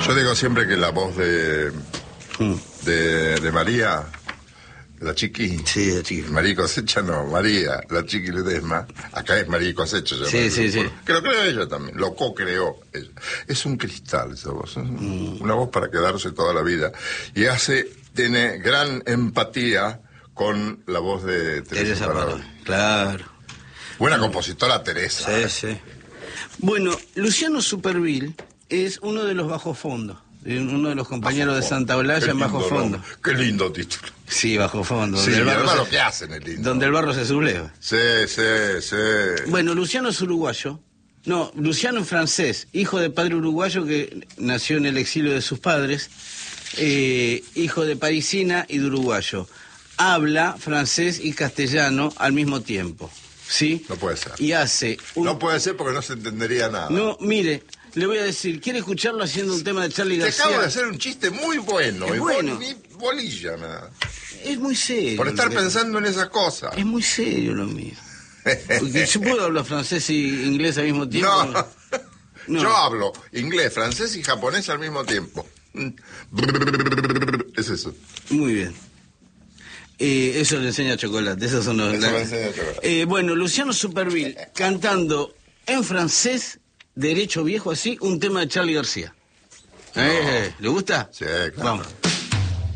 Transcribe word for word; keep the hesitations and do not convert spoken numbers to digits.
Yo digo siempre que la voz de Mm. de, de María, la chiqui, Sí, la chiqui. María Cosecha no, María, la chiqui Ledesma, acá es María Cosecha, llama Sí, el sí, grupo, sí. que lo creó ella también, lo co-creó ella. Es un cristal esa voz, es Mm. una voz para quedarse toda la vida, y hace, tiene gran empatía con la voz de Teresa, Teresa Parodi. Parodi, claro. Buena compositora Teresa. Sí, sí. Bueno, Luciano Superville es uno de los bajos fondos, uno de los compañeros de Santa Olalla en Bajo Fondo. Nombre. Qué lindo título. Sí, Bajo Fondo. Sí, Donde el barro además se, lo que hacen es lindo. donde el barro se subleva. Sí, sí, sí. Bueno, Luciano es uruguayo. No, Luciano es francés, hijo de padre uruguayo que nació en el exilio de sus padres, eh, hijo de parisina y de uruguayo. Habla francés y castellano al mismo tiempo, ¿sí? No puede ser. Y hace un... No puede ser porque no se entendería nada. No, mire, le voy a decir, ¿quiere escucharlo haciendo un tema de Charly Te García? acabo de hacer un chiste muy bueno. Es y bueno. vos ni bolilla me da. Es muy serio. Por estar lo que- pensando en esas cosas. Es muy serio lo mío. Porque yo puedo hablar francés y inglés al mismo tiempo. No. No. Yo hablo inglés, francés y japonés al mismo tiempo. Es eso. Muy bien. Eh, eso le enseña Chocolate. Esos son los. Eso la- me enseña Chocolate. Eh, bueno, Luciano Superville cantando en francés, derecho viejo así, un tema de Charly García. Eh, ¿Le gusta? Sí, claro. Vamos.